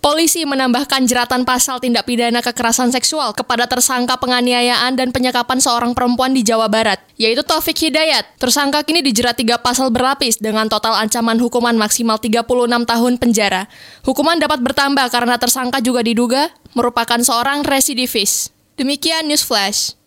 Polisi menambahkan jeratan pasal tindak pidana kekerasan seksual kepada tersangka penganiayaan dan penyekapan seorang perempuan di Jawa Barat, yaitu Taufik Hidayat. Tersangka kini dijerat 3 pasal berlapis dengan total ancaman hukuman maksimal 36 tahun penjara. Hukuman dapat bertambah karena tersangka juga diduga merupakan seorang residivis. Demikian News Flash.